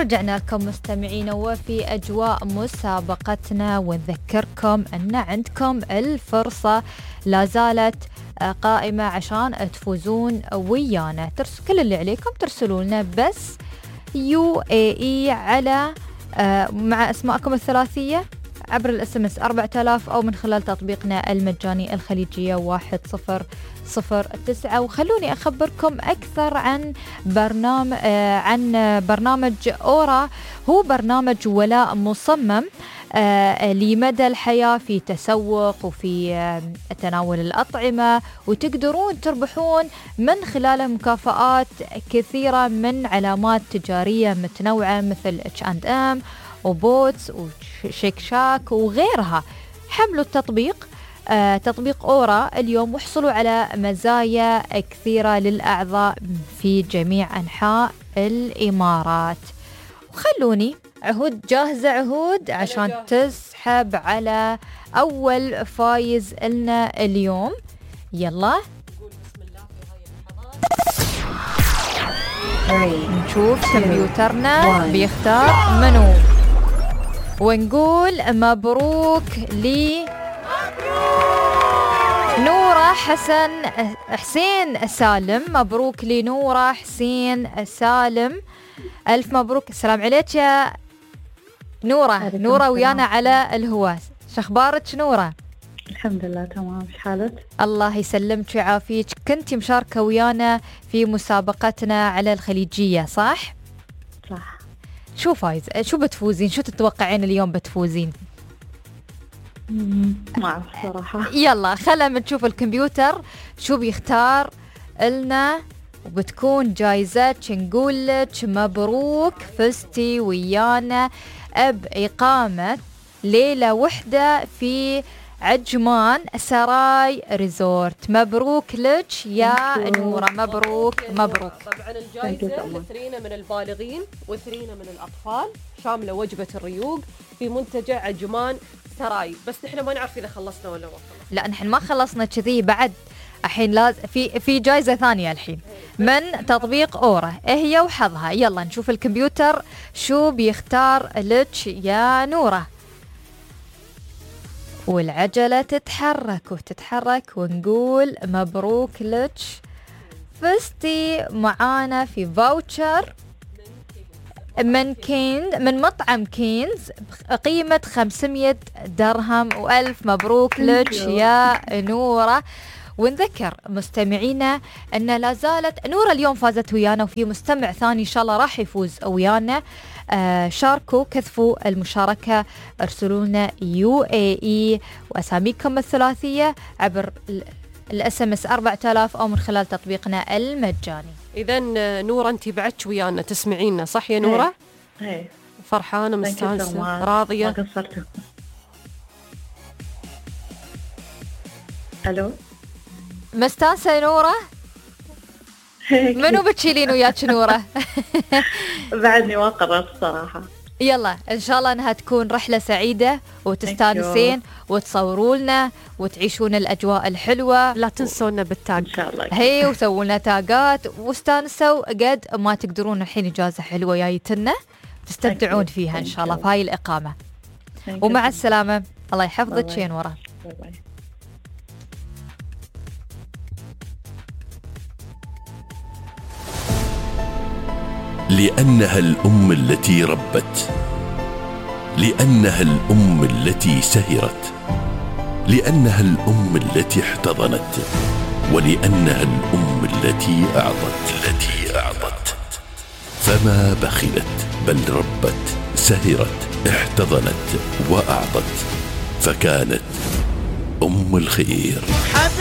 ورجعنا لكم مستمعين وفي أجواء مسابقتنا، ونذكركم أن عندكم الفرصة لا زالت قائمة عشان تفوزون ويانا. كل اللي عليكم ترسلوا لنا بس UAE على مع اسماءكم الثلاثية عبر الSMS 4000 أو من خلال تطبيقنا المجاني الخليجية 1009. وخلوني أخبركم أكثر عن برنامج أورا. هو برنامج ولاء مصمم لمدى الحياة في تسوق وفي تناول الأطعمة، وتقدرون تربحون من خلال مكافآت كثيرة من علامات تجارية متنوعة مثل H&M وبوتس وشيك شاك وغيرها. حملوا التطبيق تطبيق أورا اليوم واحصلوا على مزايا كثيرة للأعضاء في جميع أنحاء الإمارات. وخلوني عهود جاهزة عهود عشان تسحب على أول فايز لنا اليوم. يلا نشوف كمبيوترنا بيختار منو ونقول مبروك لي نورة حسين سالم. مبروك لي نورة حسين سالم، ألف مبروك. السلام عليك يا نورة. نورة ويانا على الهواء، شخبارك نورة؟ الحمد لله تمام، ايش حالك؟ الله يسلمك ويعافيك. كنتي مشاركة ويانا في مسابقتنا على الخليجية صح؟ صح. شو فايز؟ شو بتفوزين؟ شو تتوقعين اليوم بتفوزين؟ ما أعرف صراحة. يلا خلنا نشوف الكمبيوتر شو بيختار لنا، وبتكون جايزتك نقول لك مبروك فزتي ويانا بإقامة ليلة وحدة في عجمان سراي ريزورت. مبروك لك يا نورة، مبروك مبروك. طبعا الجائزة لثرينا من البالغين وثرينا من الأطفال، شاملة وجبة الريوق في منتجع عجمان سراي. بس نحن ما نعرف إذا خلصنا ولا ما خلصنا. لا نحن ما خلصنا كذي بعد، الحين لازم في جائزة ثانية الحين من تطبيق أورا، هي وحظها. يلا نشوف الكمبيوتر شو بيختار لك يا نورة. والعجلة تتحرك وتتحرك، ونقول مبروك لك، فزتي معانا في فاوتشر من مطعم كينز قيمة 500 درهم، وألف مبروك لك يا نورة. ونذكر مستمعينا أن لا زالت نورة اليوم فازت ويانا، وفي مستمع ثاني إن شاء الله راح يفوز ويانا. شاركوا، كثفوا المشاركة، ارسلوا لنا UAE وأساميكم الثلاثية عبر الSMS 4000 أو من خلال تطبيقنا المجاني. إذن نورة أنت بعدك ويانا تسمعينا صح يا نورة؟ ايه فرحانة مستانسة راضية؟ ما قصرتوا. ألو مستانسة نورة؟ منو بتشيلين وياك نورة؟ بعدني ما قررت صراحة. يلا إن شاء الله أنها تكون رحلة سعيدة وتستانسين وتصوروا لنا وتعيشون الأجواء الحلوة. لا تنسونا بالتاج إن شاء الله. هي وسووا لنا تاجات واستانسوا قد ما تقدرون. الحين إجازة حلوة جايتنا تستمتعون فيها إن شاء الله في هاي الإقامة. ومع السلامة، الله يحفظك يا نورة. لأنها الأم التي ربت، لأنها الأم التي سهرت، لأنها الأم التي احتضنت، ولأنها الأم التي أعطت. فما بخلت بل ربت، سهرت، احتضنت وأعطت، فكانت أم الخير.